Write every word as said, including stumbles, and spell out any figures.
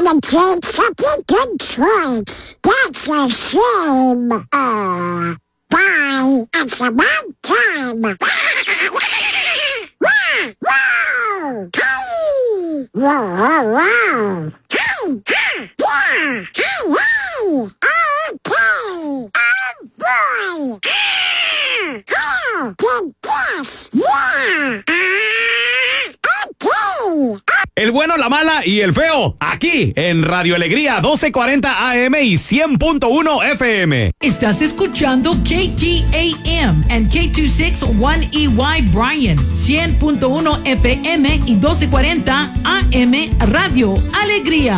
gonna take such a good choice. That's a shame. Uh, bye. It's about time. Wow! Wow! Hey! Wow! Wow! Wow! Hey! Ha! Yeah! Hey! Hey! Okay! Oh boy! Ah! Oh! Did this! Yeah! Ah! Okay! El bueno, la mala y el feo, aquí en Radio Alegría doce cuarenta A M y cien punto uno F M. Estás escuchando K T A M and K two sixty-one E Y Bryan, cien punto uno F M y doce cuarenta A M Radio Alegría.